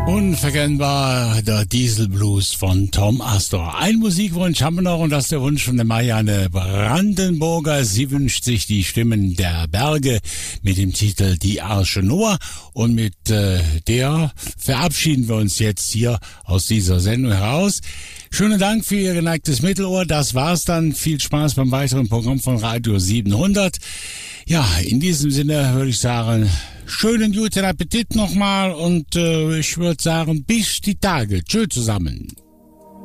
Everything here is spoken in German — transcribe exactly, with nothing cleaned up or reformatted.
Unverkennbar der Dieselblues von Tom Astor. Ein Musikwunsch haben wir noch und das ist der Wunsch von der Marianne Brandenburger. Sie wünscht sich die Stimmen der Berge mit dem Titel Die Arche Noah und mit äh, der verabschieden wir uns jetzt hier aus dieser Sendung heraus. Schönen Dank für Ihr geneigtes Mittelohr. Das war's dann. Viel Spaß beim weiteren Programm von Radio siebenhundert. Ja, in diesem Sinne würde ich sagen, schönen guten Appetit nochmal und äh, ich würde sagen, bis die Tage. Tschö zusammen.